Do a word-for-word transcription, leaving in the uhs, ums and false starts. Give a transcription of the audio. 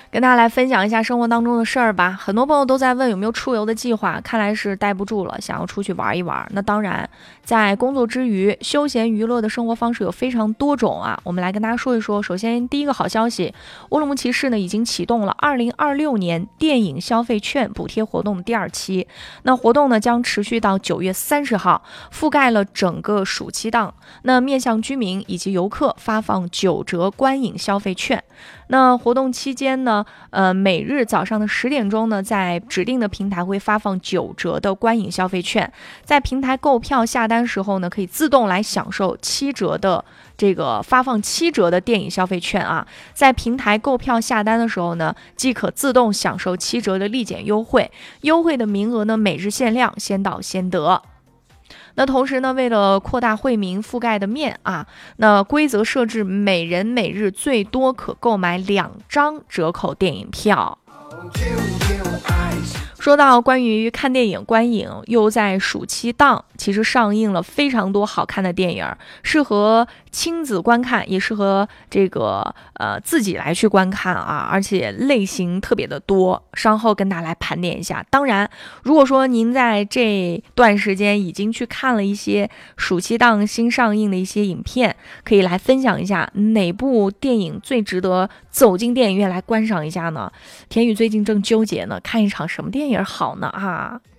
跟大家来分享一下生活当中的事儿吧。很多朋友都在问有没有出游的计划，看来是待不住了，想要出去玩一玩。那当然，在工作之余，休闲娱乐的生活方式有非常多种啊。我们来跟大家说一说。首先，第一个好消息，乌鲁木齐市呢已经启动了二零二六年电影消费券补贴活动的第二期。那活动呢将持续到九月三十号，覆盖了整个暑期档。那面向居民以及游客发放九折观影消费券。那活动期间呢，呃，每日早上的十点钟呢，在指定的平台会发放九折的观影消费券，在平台购票下单时候呢，可以自动来享受七折的这个发放七折的电影消费券啊。在平台购票下单的时候呢，即可自动享受七折的立减优惠，优惠的名额呢每日限量，先到先得。那同时呢，为了扩大惠民覆盖的面啊，那规则设置每人每日最多可购买两张折扣电影票。说到关于看电影观影，又在暑期档，其实上映了非常多好看的电影，适合亲子观看，也适合这个呃自己来去观看啊，而且类型特别的多。稍后跟大家来盘点一下。当然，如果说您在这段时间已经去看了一些暑期档新上映的一些影片，可以来分享一下哪部电影最值得走进电影院来观赏一下呢？田宇最近正纠结呢，看一场什么电影好呢啊？